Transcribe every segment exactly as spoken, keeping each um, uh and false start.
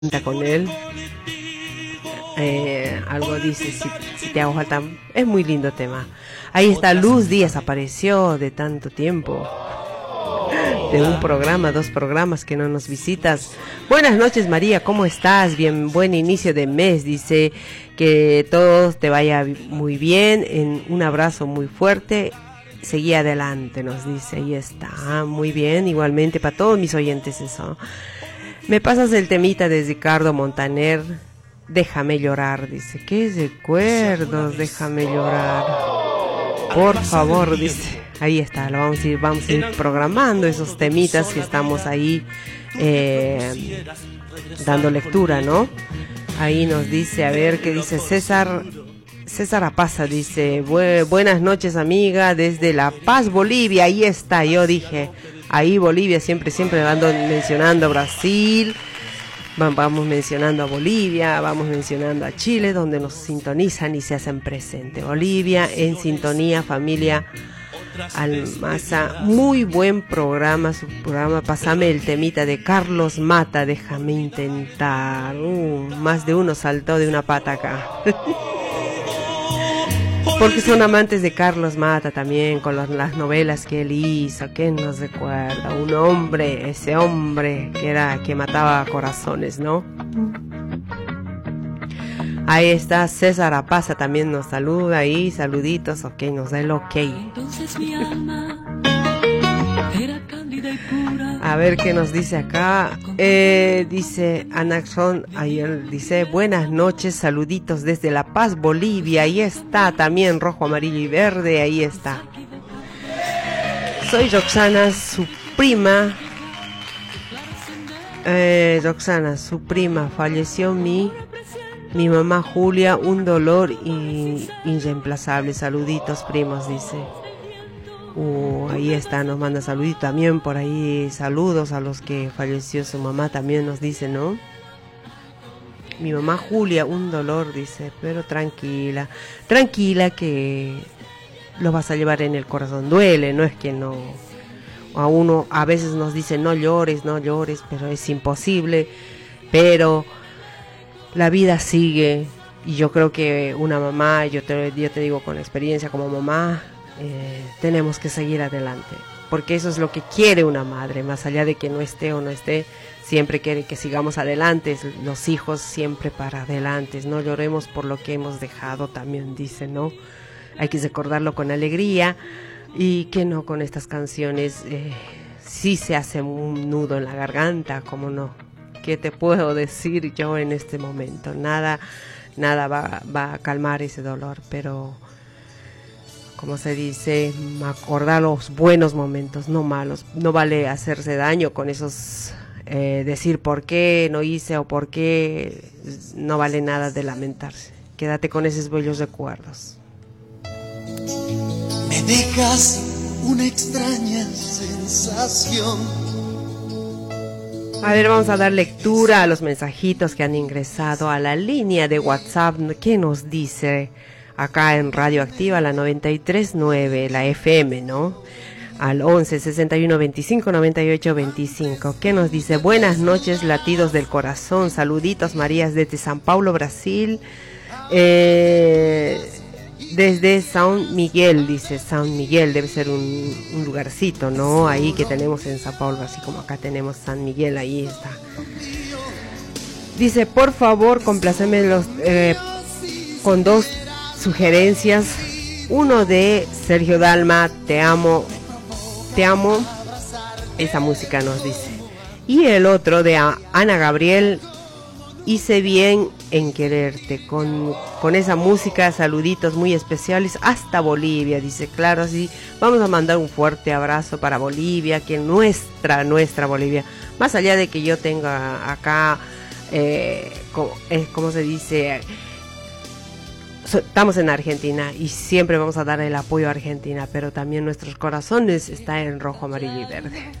con él. Eh, algo dice, si, si te hago falta. Es muy lindo tema. Ahí está, Luz Díaz apareció de tanto tiempo. De un programa, dos programas que no nos visitas. Buenas noches, María, ¿cómo estás? Bien, buen inicio de mes. Dice que todo te vaya muy bien. En un abrazo muy fuerte. Seguí adelante, nos dice. Ahí está, muy bien. Igualmente para todos mis oyentes eso. Me pasas el temita de Ricardo Montaner. Déjame llorar, dice. ¿Qué recuerdos? Déjame llorar. Por favor, dice. Ahí está, lo vamos a ir, vamos a ir programando esos temitas que estamos ahí eh, dando lectura, ¿no? Ahí nos dice, a ver qué dice César. César Apaza dice, Bu- buenas noches, amiga, desde La Paz, Bolivia. Ahí está, yo dije, ahí Bolivia, siempre, siempre ando mencionando Brasil. Vamos mencionando a Bolivia, vamos mencionando a Chile, donde nos sintonizan y se hacen presente. Bolivia en sintonía, familia Almaza, muy buen programa, su programa. Pásame el temita de Carlos Mata, déjame intentar. Uh, más de uno saltó de una pata acá. Porque son amantes de Carlos Mata también, con los, las novelas que él hizo. ¿Quién nos recuerda? Un hombre, ese hombre que era que mataba corazones, ¿no? Ahí está César Apaza, también nos saluda ahí, saluditos, ok, nos da el ok. A ver qué nos dice acá. Eh, dice Anaxon, ayer dice, buenas noches, saluditos desde La Paz, Bolivia. Ahí está, también rojo, amarillo y verde, ahí está. Soy Roxana, su prima. Eh, Roxana, su prima, falleció mi... Mi mamá Julia, un dolor in, irreemplazable. Saluditos, primos, dice. Uh, ahí está, nos manda saluditos también por ahí. Saludos a los que falleció su mamá, también nos dice, ¿no? Mi mamá Julia, un dolor, dice, pero tranquila. Tranquila que lo vas a llevar en el corazón. Duele, no es que no... A uno a veces nos dice no llores, no llores, pero es imposible. Pero... la vida sigue y yo creo que una mamá, yo te, yo te digo con experiencia como mamá, eh, tenemos que seguir adelante, porque eso es lo que quiere una madre, más allá de que no esté o no esté, siempre quiere que sigamos adelante, los hijos siempre para adelante, no lloremos por lo que hemos dejado, también dice, ¿no? Hay que recordarlo con alegría y que no con estas canciones, eh, sí se hace un nudo en la garganta, como no. ¿Qué te puedo decir yo en este momento? Nada, nada va, va a calmar ese dolor, pero como se dice, acordar los buenos momentos, no malos. No vale hacerse daño con esos, eh, decir por qué no hice o por qué, no vale nada de lamentarse. Quédate con esos bellos recuerdos. Me dejas una extraña sensación. A ver, vamos a dar lectura a los mensajitos que han ingresado a la línea de WhatsApp. ¿Qué nos dice acá en Radio Activa, la noventa y tres punto nueve, la F M, ¿no? Al once, sesenta y uno, veinticinco, noventa y ocho, veinticinco. ¿Qué nos dice? Buenas noches, latidos del corazón. Saluditos, Marías, desde San Paulo, Brasil. Eh... Desde San Miguel, dice San Miguel, debe ser un, un lugarcito, ¿no? Ahí que tenemos en Sao Paulo, así como acá tenemos San Miguel, ahí está. Dice, por favor, compláceme los, eh, con dos sugerencias. Uno de Sergio Dalma, Te amo, te amo, esa música nos dice. Y el otro de Ana Gabriel, Hice bien en quererte, con, con esa música, saluditos muy especiales hasta Bolivia, dice, claro, sí, vamos a mandar un fuerte abrazo para Bolivia, que nuestra, nuestra Bolivia, más allá de que yo tenga acá, eh, como, eh, ¿cómo se dice? So, estamos en Argentina y siempre vamos a dar el apoyo a Argentina, pero también nuestros corazones están en rojo, amarillo y verde.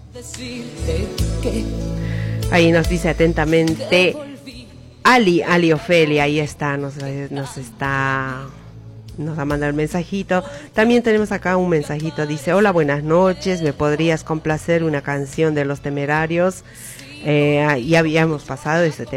Ahí nos dice atentamente Ali, Ali Ofelia, ahí está, nos, nos está, nos ha mandado el mensajito. También tenemos acá un mensajito, dice, hola, buenas noches, ¿me podrías complacer una canción de Los Temerarios? Eh, ya habíamos pasado ese tema.